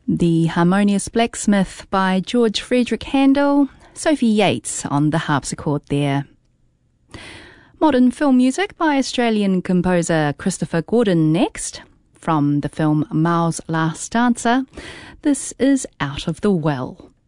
The Harmonious Blacksmith by George Frederick Handel, Sophie Yates on the harpsichord there. Modern film music by Australian composer Christopher Gordon next. From the film Mao's Last Dancer, this is Out of the Well.